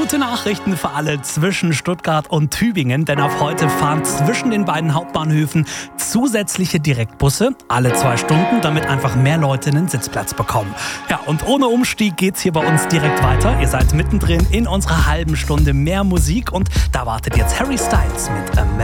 Gute Nachrichten für alle zwischen Stuttgart und Tübingen, denn ab heute fahren zwischen den beiden Hauptbahnhöfen zusätzliche Direktbusse, alle 2 Stunden, damit einfach mehr Leute einen Sitzplatz bekommen. Ja, und ohne Umstieg geht's hier bei uns direkt weiter. Ihr seid mittendrin in unserer halben Stunde mehr Musik und da wartet jetzt Harry Styles mit